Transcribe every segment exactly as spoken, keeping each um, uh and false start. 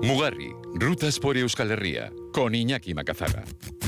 Mugarri, rutas por Euskal Herria, con Iñaki Macazaga.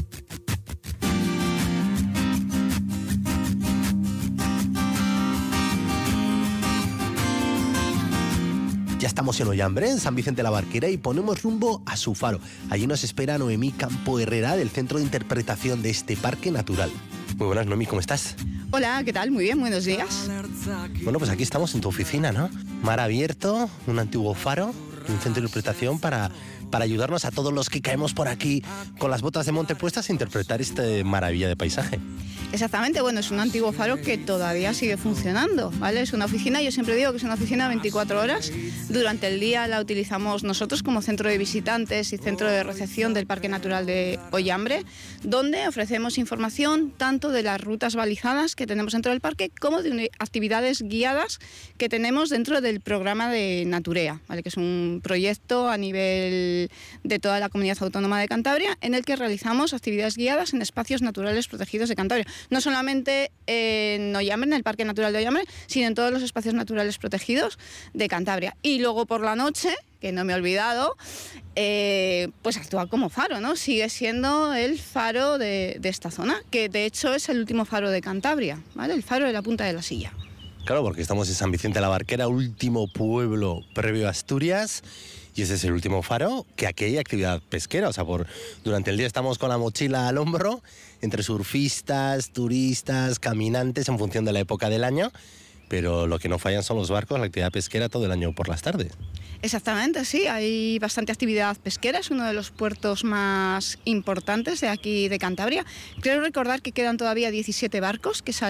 Ya estamos en Ollambre, en San Vicente de la Barquera, y ponemos rumbo a su faro. Allí nos espera Noemí Campo Herrera, del Centro de Interpretación de este parque natural. Muy buenas, Noemí, ¿cómo estás? Hola, ¿qué tal? Muy bien, buenos días. Bueno, pues aquí estamos en tu oficina, ¿no? Mar abierto, un antiguo faro, un centro de interpretación para, para ayudarnos a todos los que caemos por aquí con las botas de monte puestas a interpretar esta maravilla de paisaje. Exactamente, bueno, es un antiguo faro que todavía sigue funcionando, ¿vale? Es una oficina, yo siempre digo que es una oficina veinticuatro horas. Durante el día la utilizamos nosotros como centro de visitantes y centro de recepción del Parque Natural de Ollambre, donde ofrecemos información tanto de las rutas balizadas que tenemos dentro del parque como de actividades guiadas que tenemos dentro del programa de Naturea, ¿vale? Que es un proyecto a nivel de toda la Comunidad Autónoma de Cantabria en el que realizamos actividades guiadas en espacios naturales protegidos de Cantabria. No solamente en Ollambre, en el Parque Natural de Ollambre, sino en todos los espacios naturales protegidos de Cantabria. Y luego por la noche, que no me he olvidado, eh, pues actúa como faro, ¿no? Sigue siendo el faro de, de esta zona, que de hecho es el último faro de Cantabria, ¿vale? El faro de la Punta de la Silla. Claro, porque estamos en San Vicente de la Barquera, último pueblo previo a Asturias, y ese es el último faro, que aquí hay actividad pesquera. O sea, por durante el día estamos con la mochila al hombro, entre surfistas, turistas, caminantes, en función de la época del año, pero lo que no fallan son los barcos, la actividad pesquera todo el año por las tardes. Exactamente, sí, hay bastante actividad pesquera, es uno de los puertos más importantes de aquí de Cantabria. Creo recordar que quedan todavía diecisiete barcos que salen